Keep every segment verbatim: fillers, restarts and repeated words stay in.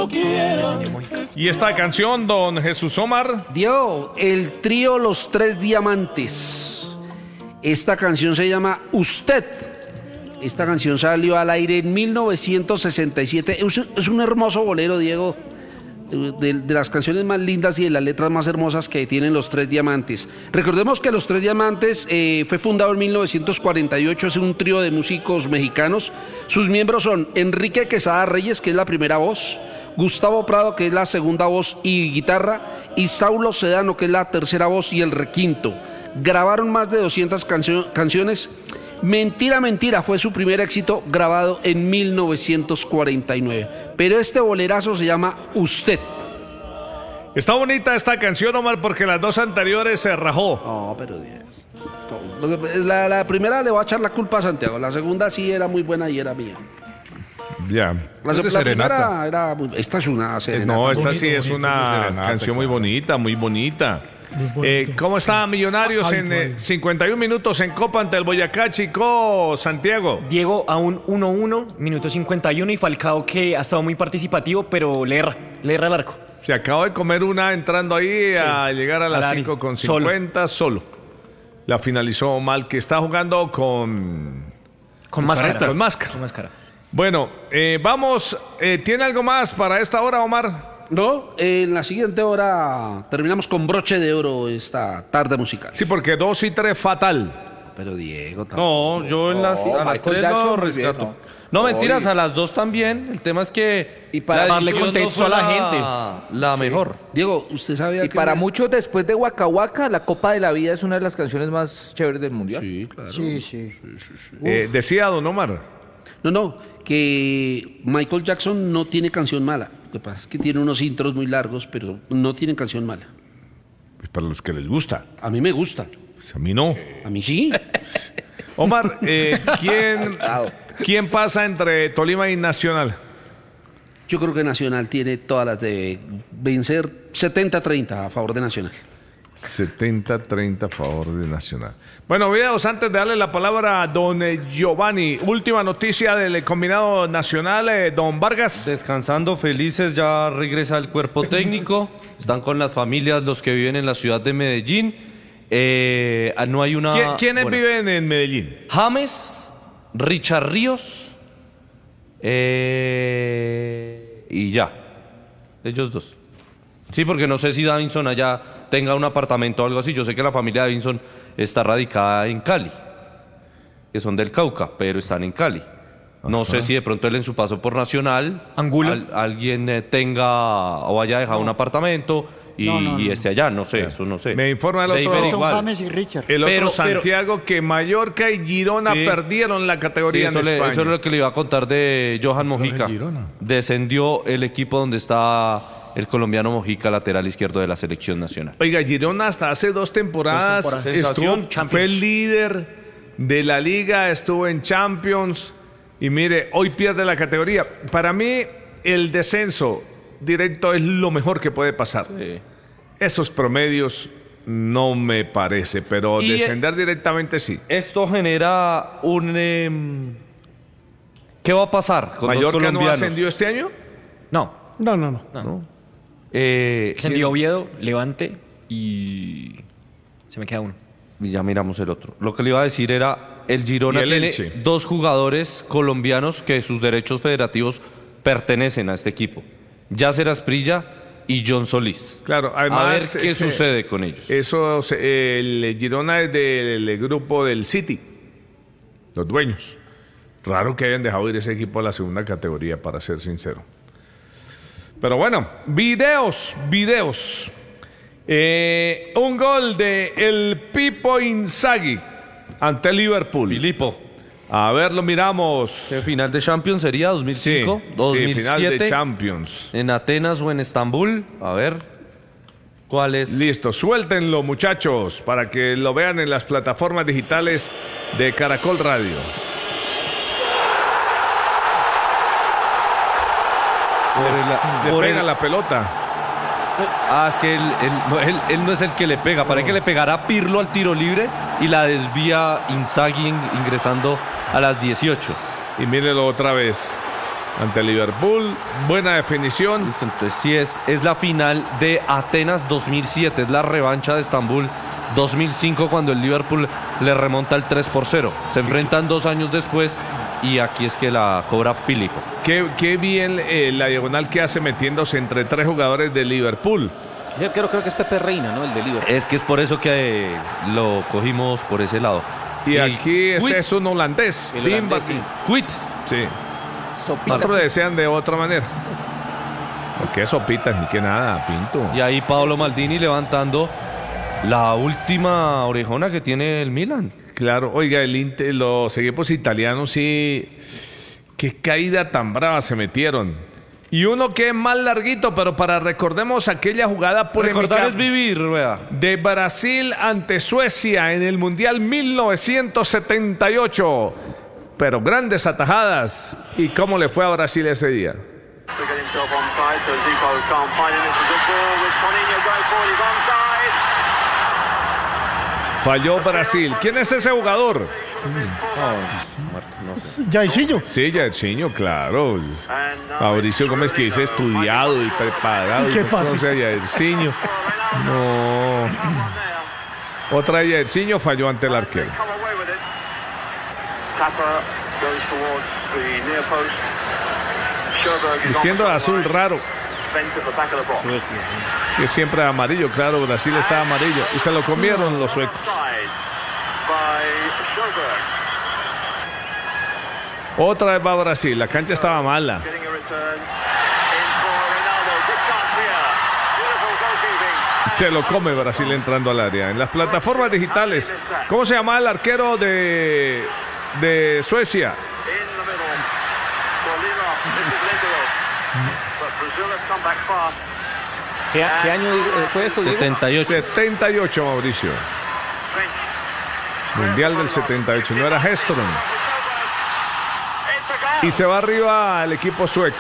lo quiero. ¿Y esta canción, don Jesús Omar? Diego, el trío Los Tres Diamantes. Esta canción se llama Usted. Esta canción salió al aire en mil novecientos sesenta y siete. Es, es un hermoso bolero, Diego, de, de las canciones más lindas y de las letras más hermosas que tienen Los Tres Diamantes. Recordemos que Los Tres Diamantes eh, fue fundado en mil novecientos cuarenta y ocho, es un trío de músicos mexicanos. Sus miembros son Enrique Quesada Reyes, que es la primera voz, Gustavo Prado, que es la segunda voz y guitarra, y Saulo Sedano, que es la tercera voz y el requinto. Grabaron más de doscientas cancio- canciones. Mentira, mentira, fue su primer éxito grabado en mil novecientos cuarenta y nueve. Pero este bolerazo se llama Usted. Está bonita esta canción, Omar, porque las dos anteriores se rajó. No, pero la, la primera le voy a echar la culpa a Santiago. La segunda sí era muy buena y era mía. Ya. La, Es de la serenata. primera era muy, esta es una serenata. No, esta Bonito, sí es bonito, una serenata, canción muy claro. bonita, muy bonita. Muy bonito. Eh, ¿Cómo está Millonarios Ay, en bueno. eh, cincuenta y un minutos en Copa ante el Boyacá Chico, Santiago? Diego a un uno uno, minuto cincuenta y uno, y Falcao, que ha estado muy participativo, pero le erra, le erra el arco. Se acaba de comer una entrando ahí a llegar a las Al área. cinco con Solo. cincuenta solo. La finalizó mal, que está jugando con... Con máscara. Con máscara. Con máscara. Bueno, eh, vamos, eh, ¿tiene algo más para esta hora, Omar? No, en la siguiente hora terminamos con broche de oro esta tarde musical. Sí, porque dos y tres fatal. Pero Diego No, yo en las, No, a las Michael tres Jackson, lo muy bien, rescato. ¿no? No, mentiras, Oye. a las dos también. El tema es que Y para la darle edición contexto no a la fue gente. La mejor. Diego, ¿usted sabía Y que... para me- muchos, después de Waka Waka, la Copa de la Vida es una de las canciones más chéveres del mundial. Sí, claro. Sí, sí. Eh, decía don Omar. No, no, que Michael Jackson no tiene canción mala. Lo que pasa es que tiene unos intros muy largos, pero no tiene canción mala. Pues para los que les gusta. A mí me gusta. Pues a mí no. A mí sí. Omar, eh, ¿quién, ¿quién pasa entre Tolima y Nacional? Yo creo que Nacional tiene todas las de vencer setenta a treinta a favor de Nacional. setenta a treinta a favor de Nacional. Bueno, videos, antes de darle la palabra a don eh, Giovanni. Última noticia del eh, combinado nacional, eh, don Vargas. Descansando felices, ya regresa el cuerpo técnico. Están con las familias los que viven en la ciudad de Medellín. Eh, no hay una. ¿Qui- ¿Quiénes bueno, viven en Medellín? James, Richard Ríos eh, y ya. Ellos dos. Sí, porque no sé si Davinson allá tenga un apartamento o algo así. Yo sé que la familia de Davinson está radicada en Cali, que son del Cauca, pero están en Cali. No sé si de pronto él en su paso por Nacional, Angulo. al- alguien eh, tenga o haya dejado un apartamento y, No, no, y no. esté allá. No sé, eso no sé. Me informa el Debe otro- ver Son igual. James y Richard. El otro Pero- pero- Santiago, que Mallorca y Girona Sí. perdieron la Sí, categoría eso, en le- España. eso es lo que le iba a contar de Johan Mojica. Girona. Descendió el equipo donde está el colombiano Mojica, lateral izquierdo de la selección nacional. Oiga, Girona hasta hace dos temporadas, Dos temporadas. estuvo- Sensación, Champions. fue el líder de la liga, estuvo en Champions y mire, hoy pierde la categoría. Para mí, el descenso directo es lo mejor que puede pasar. Esos promedios no me parece, pero Y, eh, descender directamente sí. Esto genera un... em, ¿Qué va a pasar con los ¿Mallorca no colombianos? ascendió este año? No, No, no, no. Eh, ascendió Oviedo, Levante y se me queda uno. Y ya miramos el otro. Lo que le iba a decir era, el Girona Y el tiene Elche. dos jugadores colombianos que sus derechos federativos pertenecen a este equipo. Yasser Asprilla y John Solís. Claro, además... a ver qué ese- sucede con ellos. Eso, se- el Girona es del grupo del City, los dueños. Raro que hayan dejado ir ese equipo a la segunda categoría, para ser sincero. Pero bueno, videos, videos. Eh, un gol de el Pipo Inzaghi ante Liverpool. Filipo, A ver, lo miramos. ¿qué final de Champions sería? ¿dos mil Sí, cinco? sí, ¿dos mil final de siete? Champions. ¿En Atenas o en Estambul? A ver, ¿cuál es? Listo, suéltenlo, muchachos, para que lo vean en las plataformas digitales de Caracol Radio. Por el- Le por pega el- la pelota. Ah, es que él, él no, él- él no es el que le pega. Parece que le pegará Pirlo al tiro libre y la desvía Inzaghi in- ingresando a las dieciocho. Y mírelo otra vez. ante Liverpool. Buena definición. Listo, entonces sí es, es la final de Atenas dos mil siete, es la revancha de Estambul dos mil cinco cuando el Liverpool le remonta el tres por cero. Se enfrentan dos años después y aquí es que la cobra Filipo. Qué, qué bien eh, la diagonal que hace metiéndose entre tres jugadores de Liverpool. Yo creo, creo que es Pepe Reina, ¿no? El de Liverpool. Es que es por eso que eh, lo cogimos por ese lado. Y, y aquí este Quit. es un holandés. El Dimba. holandés, sí. Quit. Sí. Sopita. Otros desean de otra manera. ¿Qué sopitas ni qué nada, Pinto? Y ahí Paolo Maldini levantando la última orejona que tiene el Milan. Claro, oiga, el Inter, los equipos italianos sí, qué caída tan brava se metieron. Y uno que es más larguito, pero para recordemos aquella jugada polémica. Recordar es vivir, Rueda. De Brasil ante Suecia en el Mundial mil novecientos setenta y ocho. Pero grandes atajadas. ¿Y cómo le fue a Brasil ese día? Falló Brasil. ¿Quién es ese jugador? Jairzinho. Sí, Jairzinho, claro. Mauricio Gómez, que dice estudiado y preparado. ¿Qué ¿Y pasa? no sé, Jairzinho? No. Otra de Jairzinho falló ante el arquero. Vistiendo de azul raro. Que siempre es amarillo, claro, Brasil está amarillo. Y se lo comieron los suecos. Otra vez va Brasil, la cancha estaba mala. Se lo come Brasil entrando al área. En las plataformas digitales, ¿cómo se llama el arquero de, de Suecia? ¿Qué, qué año eh, fue esto, Diego? setenta y ocho. setenta y ocho, Mauricio. Mundial del setenta y ocho, no era Hestron. Y se va arriba el equipo sueco.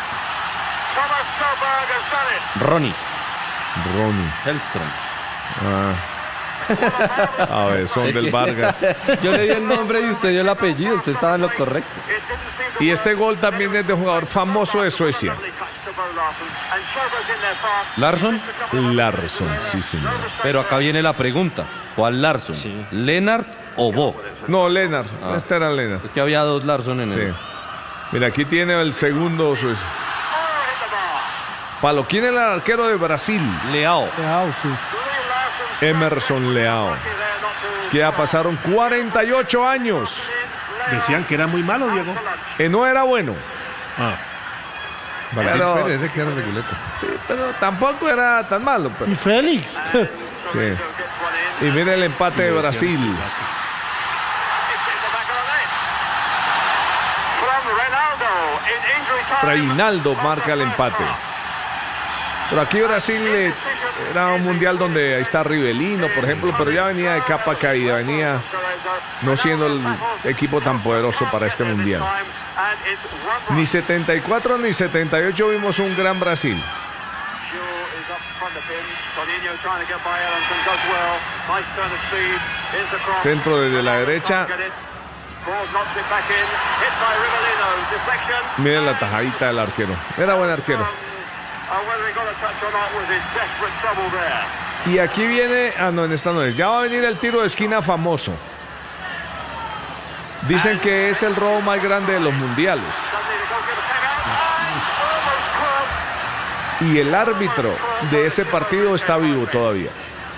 Ronnie Ronnie. Hellström. Ah. A ver, son del Vargas. Yo le di el nombre y usted dio el apellido, usted estaba en lo correcto. Y este gol también es de un jugador famoso de Suecia. Larsson. Larsson, sí señor. Pero acá viene la pregunta. ¿Cuál Larsson? ¿Lennart o Bo? No, Lennart. Ah. Este era Lennart. Es que había dos Larsson en Sí. el... Mira, aquí tiene el segundo suecio. Palo, ¿quién es el arquero de Brasil? Leao. Leao, sí. Emerson Leao. Es que ya pasaron cuarenta y ocho años. Decían que era muy malo, Diego. Y no era bueno. Ah. Pero, sí, pero tampoco era tan malo. Pero, Y Félix. sí. Y mira el empate de Brasil. Reinaldo marca el empate. Pero aquí Brasil eh, era un mundial donde ahí está Rivelino, por ejemplo, pero ya venía de capa caída, venía no siendo el equipo tan poderoso para este mundial. Ni setenta y cuatro ni setenta y ocho vimos un gran Brasil. Centro desde la derecha. Miren la tajadita del arquero. Era buen arquero. Y aquí viene, ah no, en esta no es. Ya va a venir el tiro de esquina famoso. Dicen que es el robo más grande de los mundiales. Y el árbitro de ese partido está vivo todavía.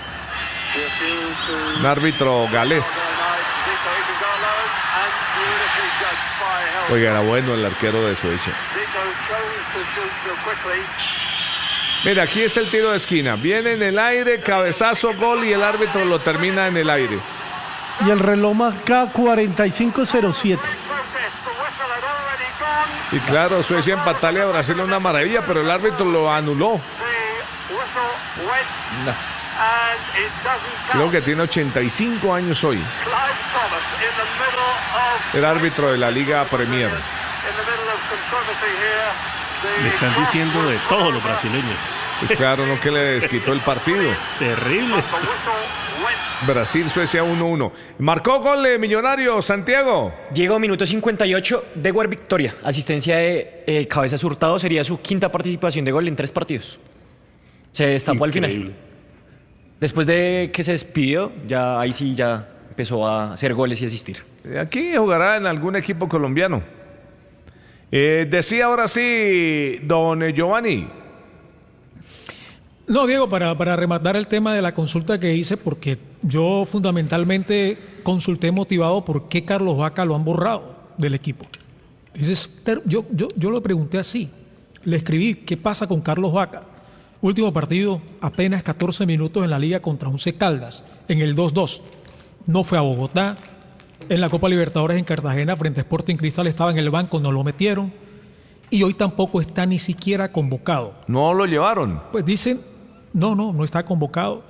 Un árbitro galés. Oiga, era bueno el arquero de Suecia. Mira, aquí es el tiro de esquina. Viene en el aire, cabezazo, gol y el árbitro lo termina en el aire. Y el reloj marca cuarenta y cinco cero siete. Y claro, Suecia empatarle a Brasil es una maravilla, pero el árbitro lo anuló. Creo que tiene ochenta y cinco años hoy. El árbitro de la Liga Premier. Le están diciendo de todos los brasileños. Pues claro, no que le desquitó el partido. Terrible. Brasil-Suecia uno uno. Marcó gol de Millonario, Santiago. Diego, minuto cincuenta y ocho, Dewar Victoria. Asistencia de eh, Cabezas Hurtado, sería su quinta participación de gol en tres partidos. Se destapó al final. Después de que se despidió, ya ahí sí ya empezó a hacer goles y asistir. Aquí jugará en algún equipo colombiano. Eh, decía ahora sí, don Giovanni. No, Diego, para, para rematar el tema de la consulta que hice, porque yo fundamentalmente consulté motivado por qué Carlos Vaca lo han borrado del equipo. Entonces, yo, yo, yo lo pregunté así, le escribí, ¿qué pasa con Carlos Vaca? Último partido, apenas catorce minutos en la liga contra Once Caldas, en el dos dos. No fue a Bogotá, en la Copa Libertadores en Cartagena frente a Sporting Cristal estaba en el banco, no lo metieron, y hoy tampoco está ni siquiera convocado. ¿No lo llevaron? Pues dicen... No, no, no está convocado.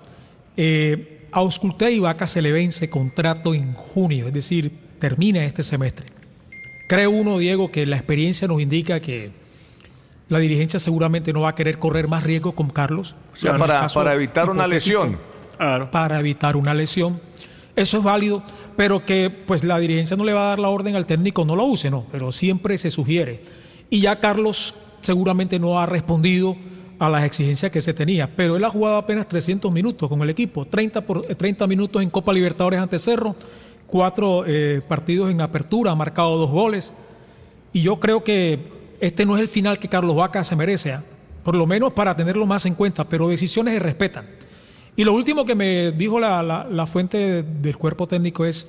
Eh, a Ausculté y Vaca se le vence contrato en junio, es decir, termina este semestre. Cree uno, Diego, que la experiencia nos indica que la dirigencia seguramente no va a querer correr más riesgo con Carlos. O sea, para, para evitar una lesión. Claro. Para evitar una lesión. Eso es válido, pero que pues la dirigencia no le va a dar la orden al técnico, no lo use, no, pero siempre se sugiere. Y ya Carlos seguramente no ha respondido a las exigencias que se tenía, pero él ha jugado apenas trescientos minutos con el equipo, treinta, por, treinta minutos en Copa Libertadores ante Cerro, cuatro eh, partidos en apertura, ha marcado dos goles, y yo creo que este no es el final que Carlos Vaca se merece, ¿eh? Por lo menos para tenerlo más en cuenta, pero decisiones se respetan. Y lo último que me dijo la, la, la fuente del cuerpo técnico es,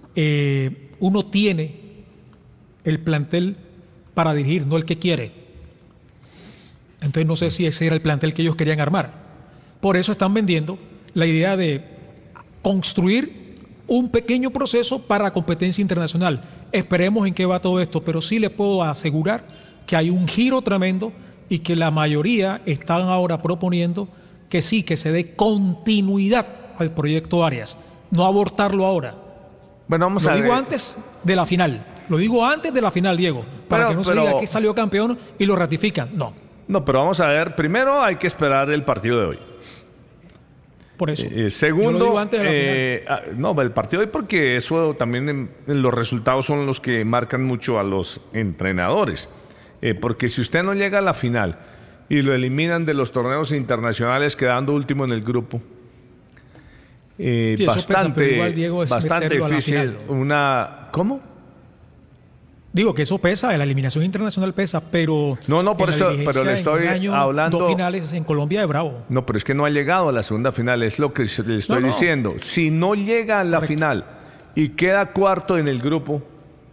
eh, uno tiene el plantel para dirigir, no el que quiere. Entonces no sé si ese era el plantel que ellos querían armar. Por eso están vendiendo la idea de construir un pequeño proceso para competencia internacional. Esperemos en qué va todo esto, pero sí le puedo asegurar que hay un giro tremendo y que la mayoría están ahora proponiendo que sí, que se dé continuidad al proyecto Arias, no abortarlo ahora. Bueno, vamos Lo a digo ver. antes de la final, lo digo antes de la final, Diego, para Pero- que no se pero- diga que salió campeón y lo ratifican. No. No, pero vamos a ver. Primero hay que esperar el partido de hoy. Por eso. Eh, segundo, Yo lo digo antes de la eh, ah, no, el partido de hoy porque eso también en, en los resultados son los que marcan mucho a los entrenadores. Eh, porque si usted no llega a la final y lo eliminan de los torneos internacionales quedando último en el grupo, eh, Sí, eso pesa, bastante, pero igual, Diego, es bastante meterlo a la difícil. final. Una, ¿cómo? Digo que eso pesa, la eliminación internacional pesa, pero... No, no, por en la eso- dirigencia, pero le en estoy un año, hablando- Dos finales en Colombia de bravo. No, pero es que no ha llegado a la segunda final, es lo que se- le estoy No, no. diciendo. Si no llega a la Correcto. final y queda cuarto en el grupo,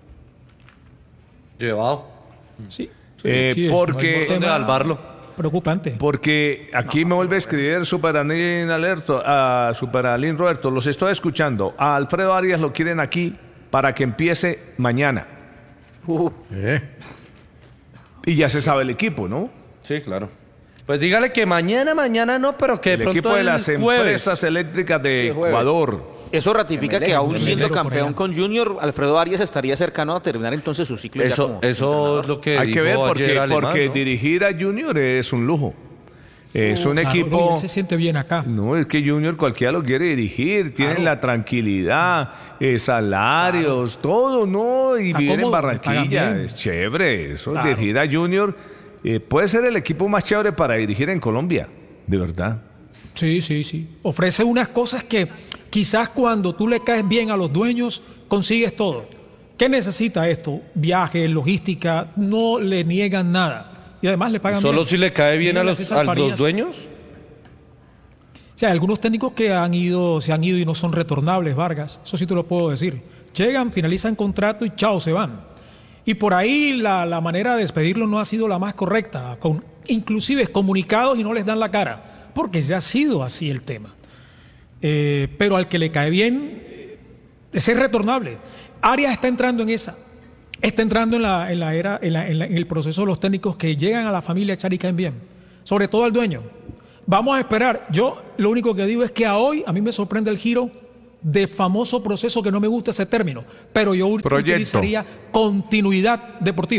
Llevado. Sí. Eh, sí, es porque- un ¿Dónde tema salvarlo? Preocupante. porque aquí me vuelve a escribir Superalín Alerto, a Superalín Roberto, los estoy escuchando. A Alfredo Arias lo quieren aquí para que empiece mañana. Uh, Y ya se sabe el equipo, ¿no? Sí, claro. Pues dígale que mañana, mañana no, pero que de El pronto equipo de el las jueves. empresas eléctricas de Sí, jueves. Ecuador. Eso ratifica En el que eje, aún en el siendo enero por campeón allá. con Junior, Alfredo Arias estaría cercano a terminar entonces su ciclo. ya Eso, como eso entrenador. es lo que Hay dijo que ver ayer porque, Alemán, porque ¿no? dirigir a Junior es un lujo. Es un Claro, equipo... no, y él se siente bien acá. No, es que Junior cualquiera lo quiere dirigir, tienen Claro. la tranquilidad, eh, salarios, todo, ¿no? Y Está viven en cómodo, le pagan Barranquilla, bien. es chévere. Eso, Claro. dirigir a Junior eh, puede ser el equipo más chévere para dirigir en Colombia, de verdad. Sí, sí, sí. Ofrece unas cosas que quizás cuando tú le caes bien a los dueños, consigues todo. ¿Qué necesita esto? Viajes, logística, no le niegan nada. Y además le pagan Solo bien. si le cae bien a Dígale los, César a los Farías. dueños. O sea, hay algunos técnicos que han ido, se han ido y no son retornables, Vargas. Eso sí te lo puedo decir. Llegan, finalizan contrato y chao, se van. Y por ahí la, la manera de despedirlos no ha sido la más correcta. Con, inclusive comunicados y no les dan la cara. Porque ya ha sido así el tema. Eh, pero al que le cae bien, eh, ese es retornable. Arias está entrando en esa. Está entrando en la, en la era, en, la- en la- en el proceso de los técnicos que llegan a la familia Char y caen bien. Sobre todo al dueño. Vamos a esperar. Yo lo único que digo es que a hoy a mí me sorprende el giro de famoso proceso, que no me gusta ese término, pero yo Proyecto. utilizaría continuidad deportiva.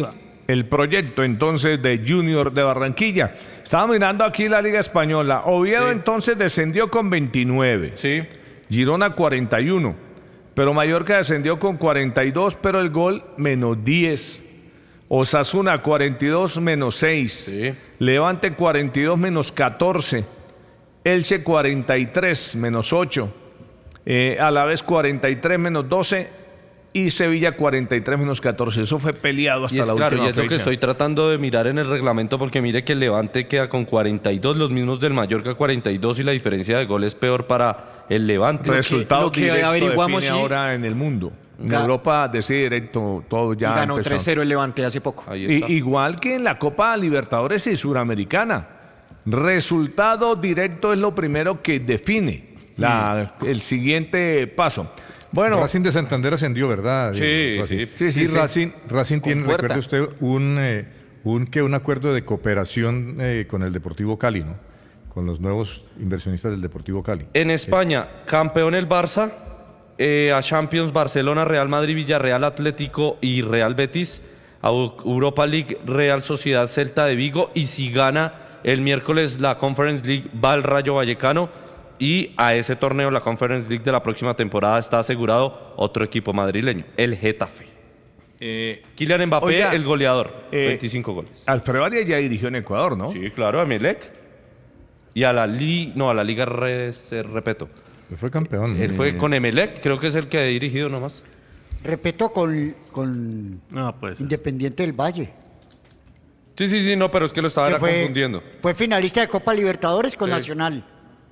el proyecto entonces de Junior de Barranquilla. Estaba mirando aquí la Liga Española. Oviedo Sí. entonces descendió con veintinueve. Sí. Girona cuarenta y uno. Pero Mallorca descendió con cuarenta y dos, pero el gol menos diez. Osasuna cuarenta y dos menos seis. Sí. Levante cuarenta y dos menos catorce. Elche cuarenta y tres menos ocho. Eh, Alavés cuarenta y tres menos doce. Y Sevilla cuarenta y tres menos catorce. Eso fue peleado hasta Y es la claro, última y es lo fecha. que estoy tratando de mirar en el reglamento, porque mire que el Levante queda con cuarenta y dos, los mismos del Mallorca cuarenta y dos, y la diferencia de gol es peor para el Levante. Resultado lo que directo averiguamos, define sí. ahora en el mundo. En Ga- Europa decide directo todo ya Y ganó empezó. tres cero el Levante hace poco. Ahí I- está. igual que en la Copa Libertadores y Suramericana. Resultado directo es lo primero que define la- el siguiente paso. Bueno, Racing de Santander ascendió, ¿verdad? Sí, Diego? Racing. sí. Sí, sí, Y sí. Racing, Racing tiene, puerta. recuerde usted, un, eh, un, que un acuerdo de cooperación eh, con el Deportivo Cali, ¿no? Con los nuevos inversionistas del Deportivo Cali. En España, campeón el Barça, eh, a Champions Barcelona, Real Madrid, Villarreal, Atlético y Real Betis, a U- Europa League, Real Sociedad, Celta de Vigo, y si gana el miércoles la Conference League va el Rayo Vallecano, y a ese torneo, la Conference League de la próxima temporada, está asegurado otro equipo madrileño, el Getafe. eh, Kylian Mbappé, Oiga, el goleador, eh, veinticinco goles. Alfredo Arias ya dirigió en Ecuador, ¿no? Sí, claro, a Emelec. Y a la Li, no, a la Liga Re, se- Repeto. Él fue campeón. Él ¿no? fue con Emelec, creo que es el que ha dirigido nomás. Repito, con, con No, pues. Independiente del Valle. Sí, sí, sí, no, pero es que lo estaba que era fue, confundiendo. fue finalista de Copa Libertadores con Sí. Nacional.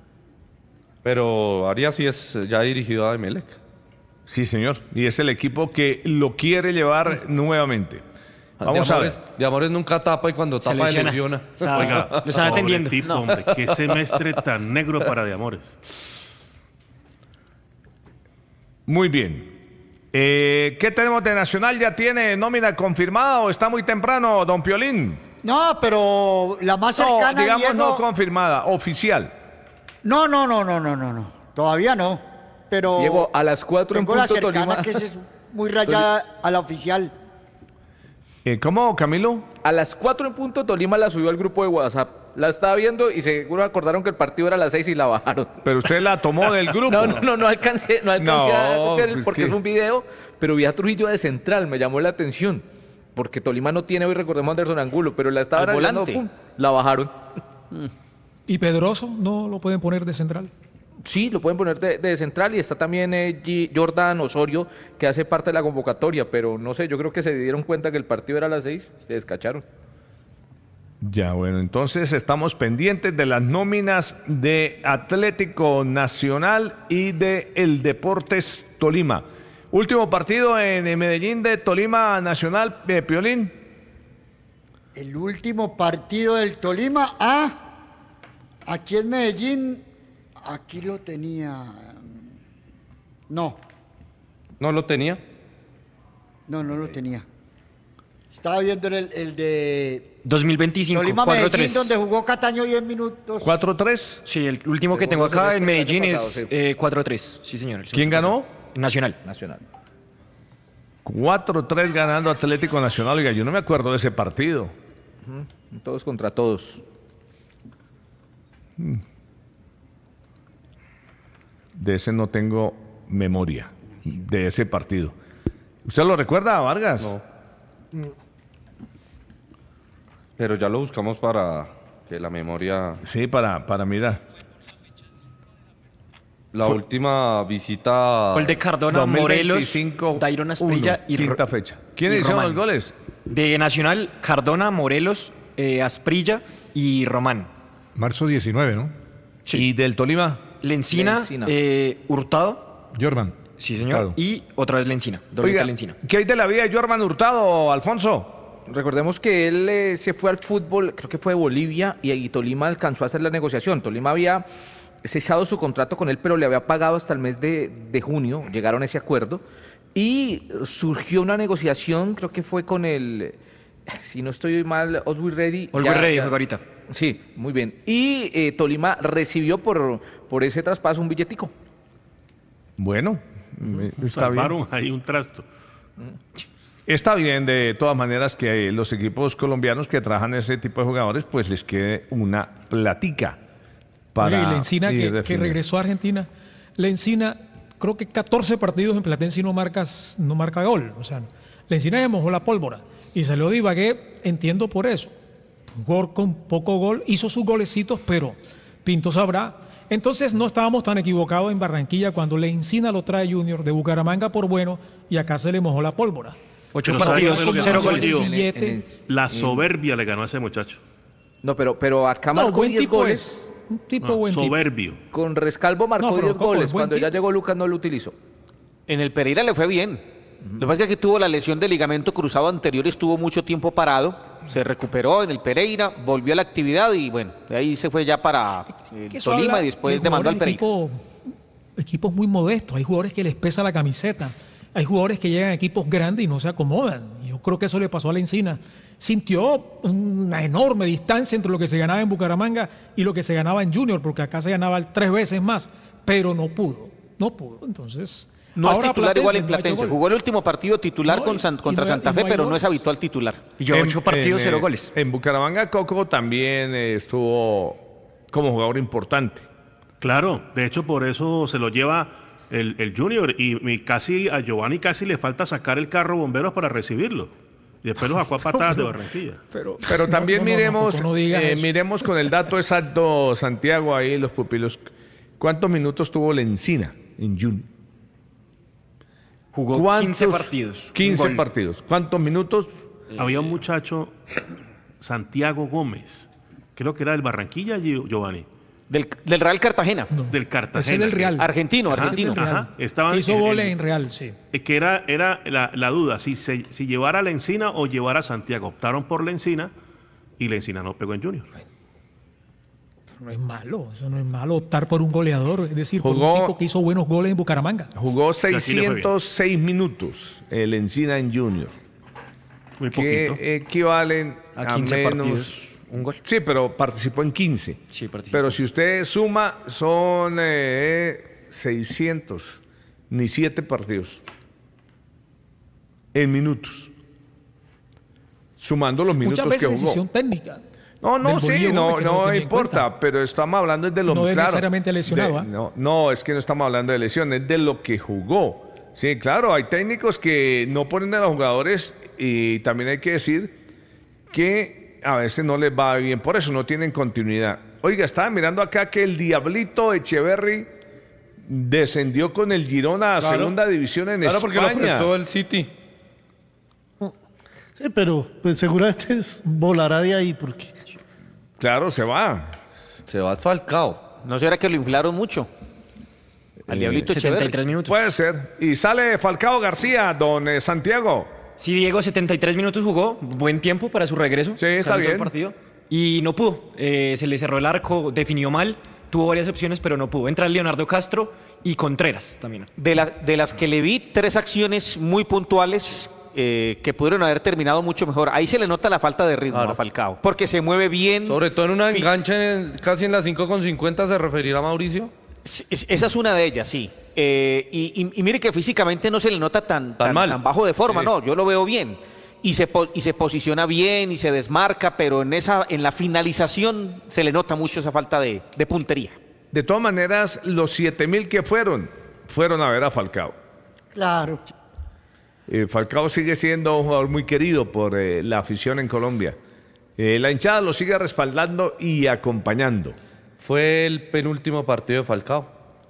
Pero Arias sí es ya dirigido a Emelec. Sí, señor. Y es el equipo que lo quiere llevar nuevamente. Vamos de a ver. amores, de amores nunca tapa y cuando Se tapa lesiona. lesiona. O sea, Oiga, lo están pobre atendiendo. tipo, hombre, qué semestre tan negro para de amores. Muy bien. Eh, ¿Qué tenemos de Nacional? ¿Ya tiene nómina confirmada o está muy temprano, don Piolín? No, pero la más No, cercana, digamos Diego- no confirmada, oficial. No, no, no, no, no, no, no. Todavía no. Pero Diego, a las cuatro en tengo la punto cercana Tolima. que es muy rayada a la oficial. Eh, ¿Cómo, Camilo? A las cuatro en punto Tolima la subió al grupo de WhatsApp. La estaba viendo y seguro acordaron que el partido era a las seis y la bajaron. Pero usted la tomó del grupo. No, no, no, no alcancé, no alcancé No, a copiar el- pues porque que- es un video, pero vi a Trujillo de central, me llamó la atención. Porque Tolima no tiene hoy, recordemos a Anderson Angulo, pero la estaba Al analizando, volante. pum, la bajaron. ¿Y Pedroso no lo pueden poner de central? Sí, lo pueden poner de, de central y está también eh, G- Jordan Osorio, que hace parte de la convocatoria, pero no sé, yo creo que se dieron cuenta que el partido era a las seis, se descacharon. Ya, bueno, entonces estamos pendientes de las nóminas de Atlético Nacional y de el Deportes Tolima. Último partido en eh, Medellín de Tolima Nacional, eh, Piolín. El último partido del Tolima. Ah, aquí en Medellín, aquí lo tenía. No, ¿No lo tenía? no, no lo tenía. Estaba viendo el, el de dos mil veinticinco, Tolima cuatro Medellín, tres. donde jugó Cataño diez minutos. cuatro tres. Sí, el último que tengo Segundo acá en semestre del Medellín año es pasado, sí. eh, cuatro tres. Sí, señor. el ¿Quién semestre ganó? pasado. Nacional. Nacional. cuatro tres ganando Atlético Nacional. Oiga, yo no me acuerdo de ese partido. Todos contra todos. De ese no tengo memoria, de ese partido. ¿Usted lo recuerda, Vargas? No. Pero ya lo buscamos para que la memoria... Sí, para, para mirar. La última visita... Gol de Cardona, dos mil Morelos, veinticinco, Dairon Asprilla uno, y quinta Ro- fecha. ¿Quiénes y hicieron Román. los goles? De Nacional, Cardona, Morelos, eh, Asprilla y Román. Marzo diecinueve, ¿no? ¿Y del Tolima? Lencina, Lencina. eh, Hurtado, Jordan. sí señor, Hurtado. y otra vez Lencina, doblete Oiga, Lencina. ¿qué hay de la vida de Jorman Hurtado, Alfonso? Recordemos que él eh, se fue al fútbol, creo que fue de Bolivia, y, y Tolima alcanzó a hacer la negociación. Tolima había cesado su contrato con él, pero le había pagado hasta el mes de, de junio, llegaron a ese acuerdo, y surgió una negociación, creo que fue con el, si no estoy mal, Oswald Ready. Always ya- Ready ya- juega ahorita. Sí, muy bien. Y eh, Tolima recibió por, por ese traspaso un billetico. Bueno, me- está bien. Salvaron ahí un trasto. Está bien, de todas maneras, que los equipos colombianos que trabajan ese tipo de jugadores, pues les quede una platica para Oye, y Lencina, ir que, que definiendo. regresó a Argentina, Lencina, creo que catorce partidos en Platense y no, marcas, no marca gol. O sea, Lencina se mojó la pólvora y salió de Ibagué, entiendo por eso. Un jugador con poco gol, hizo sus golecitos, pero Pinto sabrá. Entonces no estábamos tan equivocados en Barranquilla cuando Lencina lo trae Junior de Bucaramanga por bueno y acá se le mojó la pólvora. Ocho Pero partidos, ¿sabe qué es lo que cero pasa, goles. Diego? Billete. En- en- La en- soberbia le ganó a ese muchacho. No, pero, pero acá No, marcó buen diez tipo goles. es. Un tipo No, buen tipo. soberbio. Con Rescalvo marcó No, pero diez Coco, goles. es buen Cuando ya tipo. llegó Lucas no lo utilizó. En el Pereira le fue bien. Lo que pasa es que tuvo la lesión del ligamento cruzado anterior y estuvo mucho tiempo parado. Se recuperó en el Pereira, volvió a la actividad y bueno, de ahí se fue ya para eh, Que eso Tolima habla y después de demandó al jugadores Pereira. equipo- equipos muy modestos, hay jugadores que les pesa la camiseta, hay jugadores que llegan a equipos grandes y no se acomodan. Yo creo que eso le pasó a la Encina. Sintió una enorme distancia entre lo que se ganaba en Bucaramanga y lo que se ganaba en Junior, porque acá se ganaba tres veces más, pero no pudo, no pudo. Entonces, No es ahora titular igual en no ha hecho Platense. gol. Jugó el último partido titular No, con y- San- y contra no hay- Santa y Fe, no hay pero no es goles. habitual titular. Y yo ocho partidos, en, cero eh, goles. En Bucaramanga, Coco también eh, estuvo como jugador importante. Claro, de hecho por eso se lo lleva el, el Junior y, y casi a Giovanni casi le falta sacar el carro bomberos para recibirlo. Y después lo sacó a patadas de Barranquilla. Pero, Pero no, también no, no, no, miremos, Coco, no digas eh, eso. miremos con el dato exacto, Santiago, ahí los pupilos. ¿Cuántos minutos tuvo Lencina en Junior? Jugó ¿Cuántos? quince partidos. quince Un gol. partidos. ¿Cuántos minutos? Había un muchacho, Santiago Gómez, creo que era del Barranquilla, Gio- Giovanni, Del, del Real Cartagena. No, del Cartagena. ese es del Real. Argentino, Ajá, argentino. Ese es del Real. Ajá, estaban Que hizo en- goles en- en Real, sí. Eh, que era, era la, la duda, si, se, si llevara a la Encina o llevara a Santiago. Optaron por la Encina y la Encina no pegó en Junior. No es malo, eso no es malo optar por un goleador, es decir, por Jugó- un tipo que hizo buenos goles en Bucaramanga. Jugó aquí le fue bien. seiscientos seis minutos el Encina en Junior. Muy Que poquito. equivalen A a, quince menos... partidos, un gol. Sí, pero participó en quince. Sí, participó. Pero si usted suma, son eh, seiscientos, ni siete partidos. En minutos. Sumando los minutos Muchas que veces jugó. decisión técnica. No, no, del sí, Bolillo no, Gómez, que no lo no tenía en importa, cuenta. pero estamos hablando de lo No es claro, necesariamente lesionado, de- ¿ah? no, no, es que no estamos hablando de lesión, es de lo que jugó. Sí, claro, hay técnicos que no ponen a los jugadores y también hay que decir que a veces no les va bien, por eso no tienen continuidad. Oiga, estaba mirando acá que el Diablito Echeverry descendió con el Girona a Claro. segunda división en Claro, porque lo España. prestó el City. Sí, pero pues seguramente es- volará de ahí porque Claro, se va. Se va Falcao. ¿No será que lo inflaron mucho? Al Eh, Diablito setenta y Echeverri. tres minutos. Puede ser. Y sale Falcao García, don eh, Santiago. Sí, Diego, setenta y tres minutos jugó, buen tiempo para su regreso. Sí, está casi todo bien. el partido. Y no pudo, eh, se le cerró el arco, definió mal, tuvo varias opciones, pero no pudo. Entra Leonardo Castro y Contreras también. De, la- de las que le vi, tres acciones muy puntuales eh, que pudieron haber terminado mucho mejor. Ahí se le nota la falta de ritmo Claro. a Falcao, porque se mueve bien. Sobre todo en una Fi- enganche en- casi en las cinco con cincuenta se referirá a Mauricio. Sí, es- Esa es una de ellas, sí. Eh, y, y- y mire que físicamente no se le nota tan, Tan tan, mal. tan bajo de forma, Sí. no, yo lo veo bien. Y se, po- y se posiciona bien y se desmarca, pero en, esa, en la finalización se le nota mucho esa falta de, de puntería. De todas maneras, los siete mil que fueron, fueron a ver a Falcao. Claro. Eh, Falcao sigue siendo un jugador muy querido por eh, la afición en Colombia. Eh, la hinchada lo sigue respaldando y acompañando. Fue el penúltimo partido de Falcao.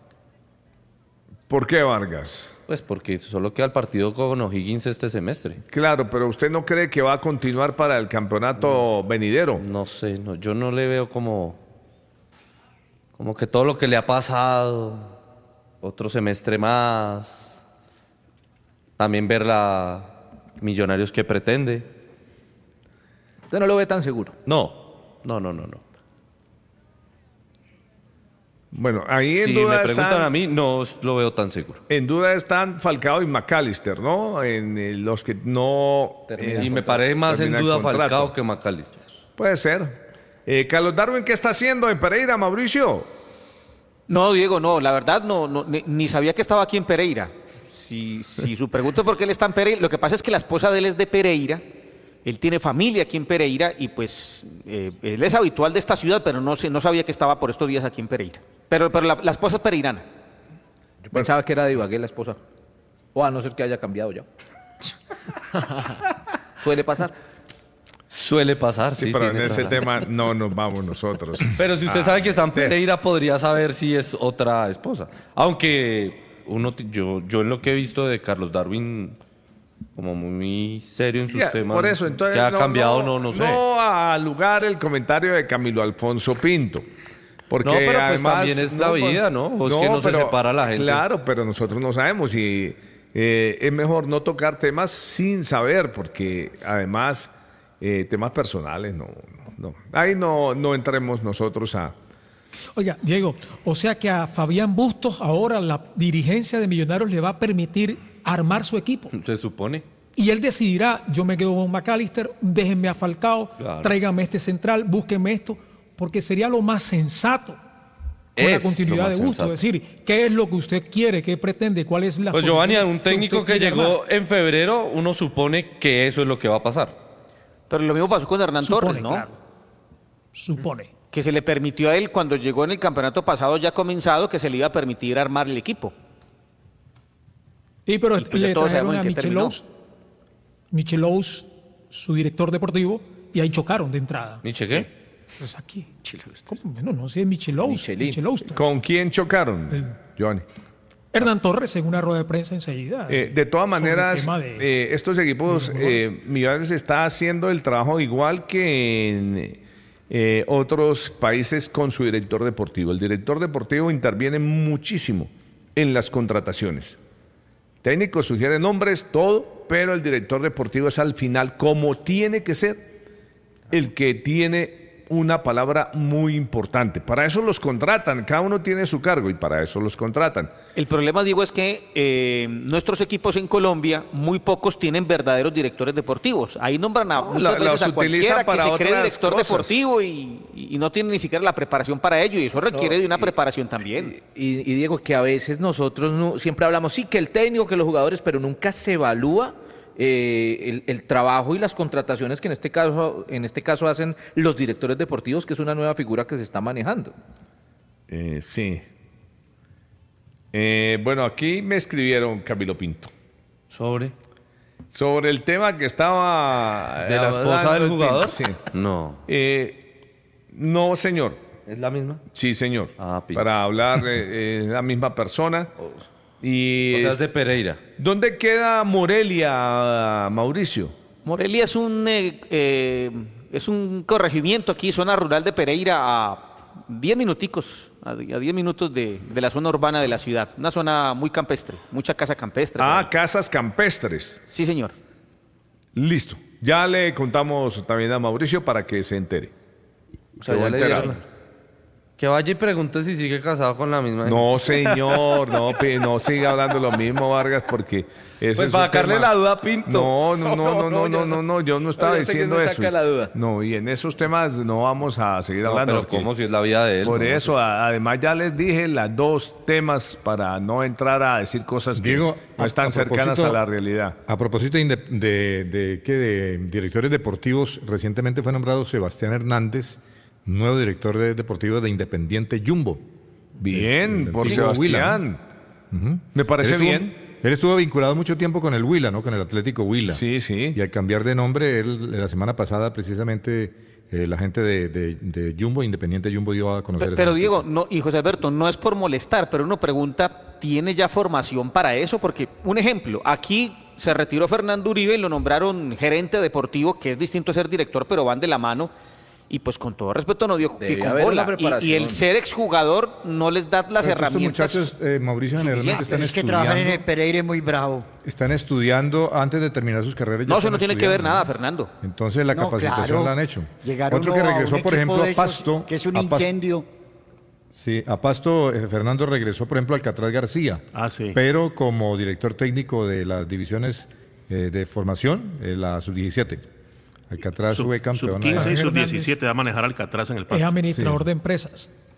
¿Por qué, Vargas? Pues porque solo queda el partido con O'Higgins este semestre. Claro, pero ¿usted no cree que va a continuar para el campeonato venidero? No sé, no, yo no le veo como, como que todo lo que le ha pasado, otro semestre más, también ver la Millonarios que pretende. Usted no lo ve tan seguro. No, no, no, no, no. Bueno, ahí en Si duda me preguntan están, a mí, no lo veo tan seguro. en duda están Falcao y McAllister, ¿no? En eh, los que no eh, y me parece más en terminan duda contrato. Falcao que McAllister. Puede ser. Eh, Carlos Darwin, ¿qué está haciendo en Pereira, Mauricio? No, Diego, no, la verdad no, no, ni, ni sabía que estaba aquí en Pereira. si, si su pregunta es por qué él está en Pereira, lo que pasa es que la esposa de él es de Pereira, él tiene familia aquí en Pereira y pues eh, él es habitual de esta ciudad, pero no, sé, no sabía que estaba por estos días aquí en Pereira. Pero, pero la, la esposa es pereirana. Yo pensaba que era de Ibagué la esposa. O a no ser que haya cambiado ya. Suele pasar. Suele pasar, sí. Sí, pero en tiene ese razón. tema no nos vamos nosotros. Pero si usted Ah, sabe que está en sí. Pereira, podría saber si es otra esposa. Aunque uno, t- yo, yo en lo que he visto de Carlos Darwin, como muy serio en sus Ya, temas. por eso, entonces. que ha cambiado, no, no sé. No a lugar el comentario de Camilo Alfonso Pinto. Porque No, pero pues además, también es la vida, ¿no? O es que no se separa la gente. Claro, pero nosotros no sabemos y eh, es mejor no tocar temas sin saber, porque además eh, temas personales, no, no, no. Ahí no, no entremos nosotros a... Oiga, Diego, o sea que a Fabián Bustos ahora la dirigencia de Millonarios le va a permitir armar su equipo. Se supone. Y él decidirá, yo me quedo con McAllister, déjenme a Falcao, Claro. tráigame este central, búsquenme esto, porque sería lo más sensato con Es la continuidad lo más de Bustos. sensato. Es decir, ¿qué es lo que usted quiere? ¿Qué pretende? ¿Cuál es la Pues Giovanni, posición un técnico usted que quiere llegó armar? en febrero, uno supone que eso es lo que va a pasar. Pero lo mismo pasó con Hernán Supone, Torres, ¿no? claro. Supone. Que se le permitió a él, cuando llegó en el campeonato pasado ya comenzado, que se le iba a permitir armar el equipo. Y pero Y pues ya le todos trajeron sabemos en a qué terminó. Michelos, Michelos, su director deportivo, y ahí chocaron de entrada. ¿Miche qué? Pues aquí. ¿Cómo? No, no sé, Michelos. Michelin. Michelos. ¿Con quién chocaron, El- Giovanni? Hernán Torres en una rueda de prensa enseguida. Eh, de todas sobre el maneras, tema de- eh, estos equipos, de los jugadores. eh, Millonarios está haciendo el trabajo igual que en eh, otros países con su director deportivo. El director deportivo interviene muchísimo en las contrataciones. Técnico sugiere nombres, todo, pero el director deportivo es al final, como tiene que ser, el que tiene una palabra muy importante. Para eso los contratan, cada uno tiene su cargo y para eso los contratan. El problema, Diego, es que eh, nuestros equipos en Colombia, muy pocos tienen verdaderos directores deportivos. Ahí nombran a muchas la- veces los a utilizan cualquiera que para se cree otras director cosas. deportivo y, y no tiene ni siquiera la preparación para ello, y eso requiere No, de una y- preparación también. Y, y Diego, que a veces nosotros no, siempre hablamos, sí, que el técnico, que los jugadores, pero nunca se evalúa eh, el, el trabajo y las contrataciones que en este caso, en este caso hacen los directores deportivos, que es una nueva figura que se está manejando. Eh, sí. Eh, bueno, aquí me escribieron Camilo Pinto ¿Sobre? sobre el tema que estaba ¿De la hablando esposa del el jugador? Pinto, sí. No. Eh, no, señor. ¿Es la misma? Sí, señor. Ah, Pinto. Para hablar eh, eh, la misma persona. Y O sea, es de Pereira. ¿dónde queda Morelia, Mauricio? Morelia es un, eh, eh, es un corregimiento aquí, zona rural de Pereira, a diez minuticos, a diez minutos de, de la zona urbana de la ciudad. Una zona muy campestre, mucha casa campestre. por Ah, ahí. casas campestres. Sí, señor. Listo. Ya le contamos también a Mauricio para que se entere. O sea, Quedó ya le enterado. dieron. Que vaya y pregunte si sigue casado con la misma. No, señor, no, pi- no siga hablando lo mismo, Vargas, porque ese Pues es para un sacarle tema- la duda a Pinto. No, no, no, no, no, No, no, yo no, no. no, yo no estaba No, yo sé que diciendo me eso. saca la duda. No, y en esos temas no vamos a seguir No, hablando. pero porque ¿cómo si es la vida de él? Por No, eso, a- además ya les dije las dos temas para no entrar a decir cosas que Diego, no a- están a cercanas propósito- a la realidad. A propósito de, inde- de, de- ¿qué? de directores deportivos, recientemente fue nombrado Sebastián Hernández, nuevo director de, deportivo de Independiente Jumbo. Bien, del por equipo Huila, Sebastián. ¿no? Ujú. Me parece Él estuvo- bien. Él estuvo vinculado mucho tiempo con el Huila, ¿no? Con el Atlético Huila. Sí, sí. Y al cambiar de nombre, él, la semana pasada, precisamente, eh, la gente de, de- de Jumbo, Independiente Jumbo, dio a conocer Pe- esa Pero noticia. Diego, no, y José Alberto, no es por molestar, pero uno pregunta, ¿tiene ya formación para eso? Porque, un ejemplo, aquí se retiró Fernando Uribe y lo nombraron gerente deportivo, que es distinto a ser director, pero van de la mano. Y pues con todo respeto no dio Debe pie con haber bola. una Y- Y, preparación. el ser exjugador no les da las Pero herramientas. Estos muchachos, eh, Mauricio, generalmente suficientes. están Es que trabajar en el estudiando, Pereira es muy bravo. están estudiando antes de terminar sus carreras. ya No, eso están no tiene que ver estudiando, nada, ¿no? Fernando. Entonces la No, capacitación claro. la han hecho. Llegar Otro que uno a un regresó, por equipo ejemplo, de a esos Pasto. que es un a Pasto- incendio. Sí, a Pasto, eh, Fernando regresó, por ejemplo, al Alcatraz García. Ah, sí. Pero como director técnico de las divisiones eh, de formación, eh, la sub diecisiete. Alcatraz Sub, fue campeón. sub quince y sub Hernández. diecisiete va a manejar Alcatraz en el Es paso. administrador de empresas.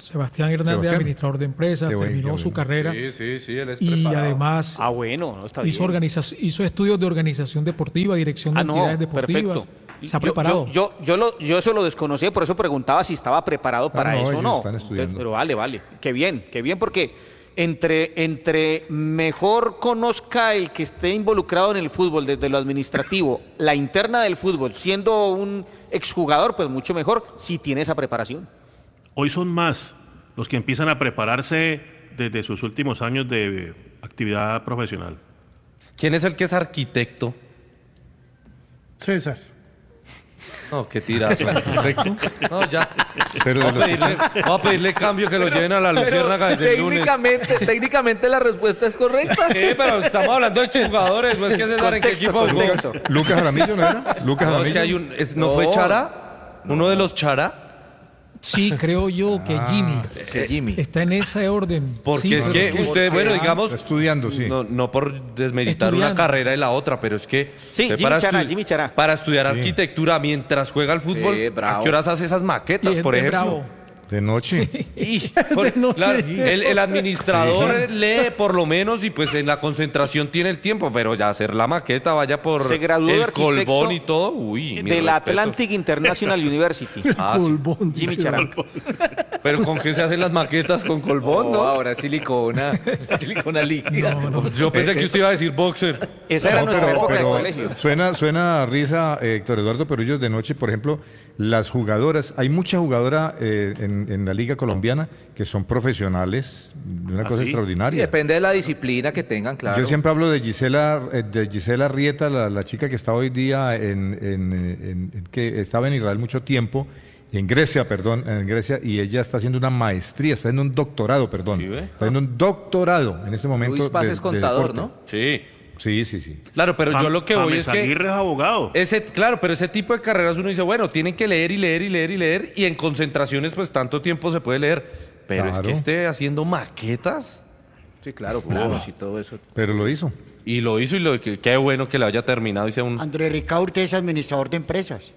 Sebastián Hernández, Sebastián. administrador de empresas, Qué bueno, terminó qué su bueno. carrera Sí, sí, sí, él es y preparado. además Ah, bueno, no está hizo, bien. organiza- hizo estudios de organización deportiva, dirección de Ah, no, entidades deportivas. perfecto. Se ha Yo- preparado. Yo, yo, yo, lo- yo eso lo desconocía, por eso preguntaba si estaba preparado para no, eso o ellos no. están estudiando. Entonces, pero vale, vale. Qué bien, qué bien, porque entre, entre mejor conozca el que esté involucrado en el fútbol desde lo administrativo, la interna del fútbol, siendo un exjugador, pues mucho mejor si tiene esa preparación. Hoy son más los que empiezan a prepararse desde sus últimos años de actividad profesional. ¿Quién es el que es arquitecto? César. No, qué tirazo. No, ya. Pero Vamos de a, los- pedirle, vamos a pedirle cambio que lo lleven a la Pero Luciérnaga desde el lunes. técnicamente, técnicamente la respuesta es correcta. Sí, pero estamos hablando de exjugadores, ¿no es que César en qué Contexto, equipo jugó? contexto. Lucas Jaramillo, ¿no era? Lucas No, Jaramillo. es que hay un... es- ¿No, No. fue Chara? ¿Uno de los Chara? Sí, creo yo que Jimmy Que Jimmy. está en ese orden. Porque Sí, es pero que usted, bueno, digamos... Está estudiando, sí. No, no por desmeritar Estudiando. una carrera y la otra, pero es que Sí, usted Jimmy Chara, estu- Jimmy Chara. para estudiar arquitectura mientras juega al fútbol, Sí, bravo. ¿a qué horas hace esas y maquetas, es- por es ejemplo? bravo. De noche. Y, por- noche. claro, el, el administrador lee por lo menos y pues en la concentración tiene el tiempo, pero ya hacer la maqueta, vaya por Se graduó de el arquitecto colbón y todo, uy, mis de la respetos. Atlantic International University. Ah, sí. Colbón. Jimmy Chara. Pero ¿con qué se hacen las maquetas? ¿Con colbón, No, no? ahora silicona. Silicona líquida. Yo pensé que usted iba a decir boxer. Esa era No, nuestra pero- época pero de colegio. Suena, suena a risa, eh, Héctor Eduardo Perullos, de noche, por ejemplo, las jugadoras, hay mucha jugadora eh, en, en la Liga Colombiana que son profesionales, de una ¿Ah, cosa sí? Sí, extraordinaria. depende de la disciplina que tengan, claro. Yo siempre hablo de Gisela, eh, de Gisela Rieta, la, la chica que está hoy día en, en, eh, en- en- que estaba en Israel mucho tiempo, en Grecia, perdón, en Grecia, y ella está haciendo una maestría, está haciendo un doctorado, perdón, ¿Sí ve? está haciendo un doctorado en este momento. Luis Paz de- es de contador, deporte. ¿no? Sí. Sí, sí, sí. Claro, pero yo lo que voy es James que... Aguirre es abogado. Ese, claro, pero ese tipo de carreras uno dice, bueno, tienen que leer y leer y leer y leer, y en concentraciones pues tanto tiempo se puede leer. Pero es Claro. que esté haciendo maquetas, Sí, claro, planos y todo eso. Pero lo hizo. y lo hizo, y lo que qué bueno que le haya terminado y sea un... André Ricaurte es administrador de empresas.